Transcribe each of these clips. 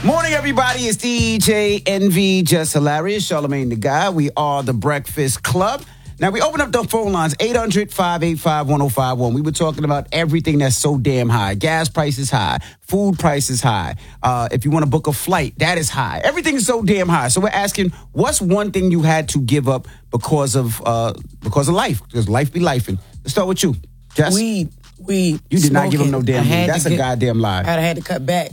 Morning, everybody. It's DJ NV, Just Hilarious, Charlamagne the Guy. We are the Breakfast Club. Now, we open up the phone lines, 800-585-1051. We were talking about everything that's so damn high. Gas prices high. Food prices high. If you want to book a flight, that is high. Everything is so damn high. So we're asking, what's one thing you had to give up because of life? Because life be lifing. Let's start with you, Jess. Weed. You did not give him no damn weed. That's a goddamn lie. I had to cut back.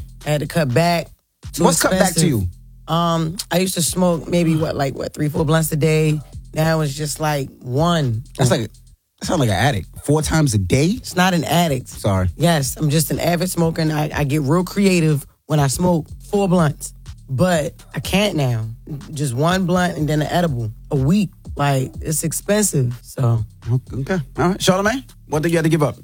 What's cut back to you? I used to smoke maybe 3-4 blunts a day. Now it's just like one. That sounds like an addict. 4 times a day? It's not an addict. Sorry. Yes, I'm just an avid smoker, and I get real creative when I smoke 4 blunts. But I can't now. Just one blunt and then an edible a week. Like, it's expensive. So okay. All right. Charlamagne, what do you have to give up?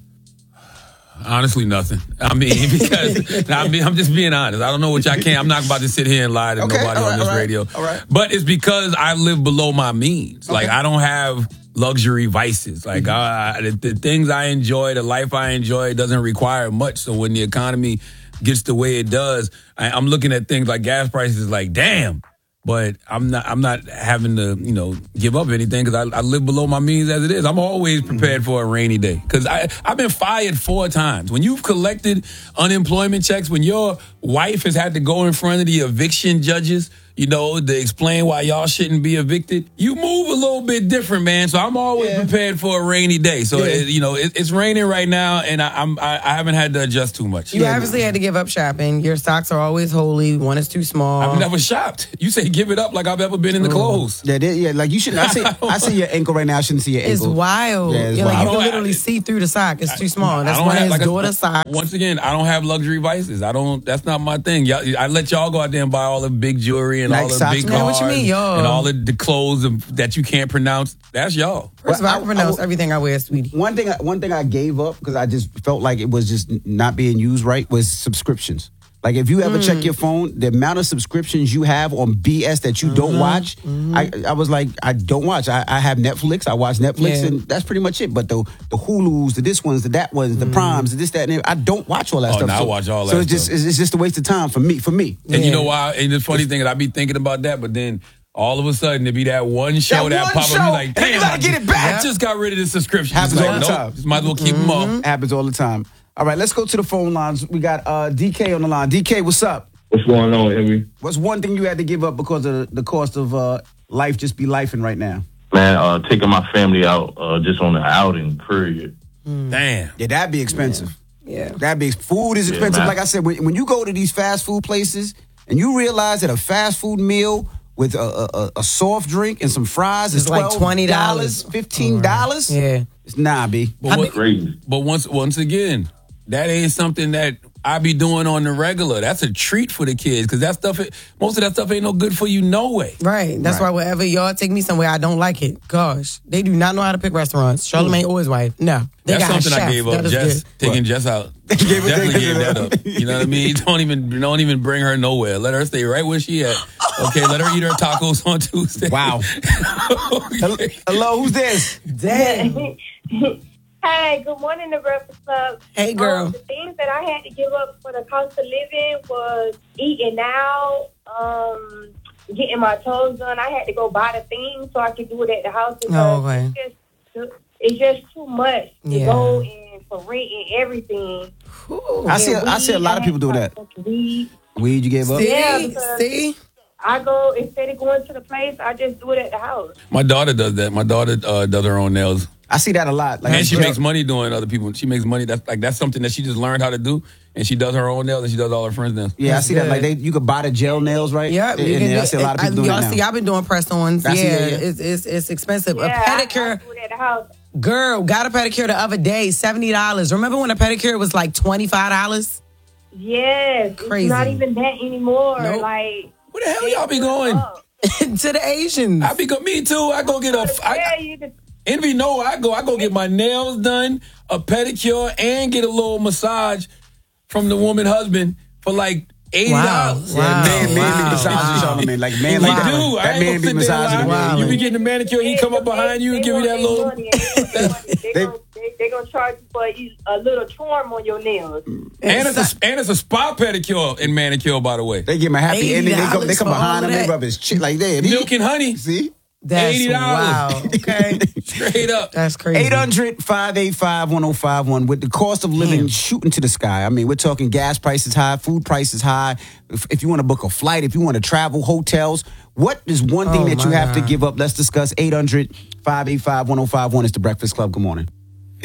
Honestly, nothing. I mean, because I'm just being honest. I don't know what y'all can. I'm not about to sit here and lie to nobody on this radio. All right. But it's because I live below my means. Okay. Like, I don't have luxury vices. Like, the things I enjoy, the life I enjoy doesn't require much. So when the economy gets the way it does, I'm looking at things like gas prices like, damn. But I'm not having to, give up anything because I live below my means as it is. I'm always prepared for a rainy day because I've been fired 4 times. When you've collected unemployment checks, when your wife has had to go in front of the eviction judges, to explain why y'all shouldn't be evicted, you move a little bit different, man. So I'm always prepared for a rainy day. So, it's raining right now, and I haven't had to adjust too much. you obviously had to give up shopping. Your socks are always holy. One is too small. I've never shopped. You say give it up like I've ever been in the clothes. Yeah, like you should. I see your ankle right now. I shouldn't see your ankle. It's wild. Yeah, it's you wild. can literally see through the sock. It's too small. That's one of his daughter's socks. Once again, I don't have luxury vices. That's not my thing. I let y'all go out there and buy all the big jewelry and Nike all the socks, big man. cars What you mean, y'all? and all the clothes that you can't pronounce. That's y'all. First of all, I can pronounce everything I wear, sweetie. One thing I gave up because I just felt like it was just not being used right was subscriptions. Like if you ever check your phone, the amount of subscriptions you have on BS that you don't watch, I was like, I don't watch. I have Netflix. I watch Netflix, and that's pretty much it. But the Hulus, the this ones, the that ones, the Primes, the this, that, and I don't watch all that stuff. No, I watch all that so stuff. it's just a waste of time for me. And you know why? And the funny thing is I be thinking about that, but then all of a sudden there be that one show that pop up. You like, damn, you gotta get it back. I just got rid of the subscription. Happens all the time. Just might as well keep them up. Happens all the time. All right, let's go to the phone lines. We got DK on the line. DK, what's up? What's going on, Henry? What's one thing you had to give up because of the cost of life just be lifing right now? Man, taking my family out just on an outing, period. Damn. Yeah, that'd be expensive. Yeah. Food is expensive. man. Like I said, when you go to these fast food places and you realize that a fast food meal with a soft drink and some fries is like $12, $15. Yeah. It's nah, B. Crazy. But once again, that ain't something that I be doing on the regular. That's a treat for the kids because most of that stuff ain't no good for you no way. Right. That's why wherever y'all take me somewhere, I don't like it. Gosh, they do not know how to pick restaurants. Charlamagne or his wife. No. They That's got a something I chef. gave up. That is Jess, good. taking Jess out. Definitely gave that up. You know what I mean? Don't even bring her nowhere. Let her stay right where she at. Okay, let her eat her tacos on Tuesday. Wow. Okay. Hello, who's this? Dang. Hey, good morning, the Breakfast Club. Hey, girl. The things that I had to give up for the cost of living was eating out, getting my toes done. I had to go buy the things so I could do it at the house because it's just too much to go in for rent and everything. I see a lot of people do that. Weed you gave up? See? I go, instead of going to the place, I just do it at the house. My daughter does that. My daughter does her own nails. I see that a lot. Like, And she makes money doing other people. She makes money. That's something that she just learned how to do. And she does her own nails and she does all her friends' nails. Yeah, I see that. Like you could buy the gel nails, right? Yeah, I see a lot of people doing that now. Y'all see, I've been doing press-ons. It's expensive. Yeah, a pedicure. I do it at the house. Girl, got a pedicure the other day, $70. Remember when a pedicure was like $25? Yes, Crazy. It's not even that anymore. Nope. Like, Where the hell y'all be going? To the Asians. Me too. I go get Envy, no, I go get my nails done, a pedicure, and get a little massage from the woman husband for like $80. Wow. Man be massaging Charlamagne. Like, man, like that. Do. That man be massaging Wow. You be getting a manicure, he come up behind you and give you that little. They're going to charge you for a little charm on your nails. And it's a spa pedicure and manicure, by the way. They give him a happy ending. They come for behind all him, of they that? rub his chin like that. Milk and honey. See? That's $80. wow. Okay. Straight up. That's crazy. 800-585-1051 with the cost of living shooting to the sky. I mean, we're talking gas prices high, food prices high. If you want to book a flight, if you want to travel, hotels, what is one thing that you have to give up? Let's discuss. 800-585-1051 is the Breakfast Club. Good morning.